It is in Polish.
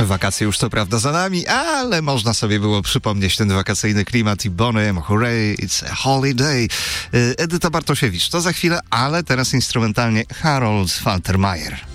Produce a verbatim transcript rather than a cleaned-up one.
Wakacje już to prawda za nami, ale można sobie było przypomnieć ten wakacyjny klimat i Boniem, hooray, it's a holiday. Edyta Bartosiewicz, to za chwilę, ale teraz instrumentalnie Harold Faltermeyer.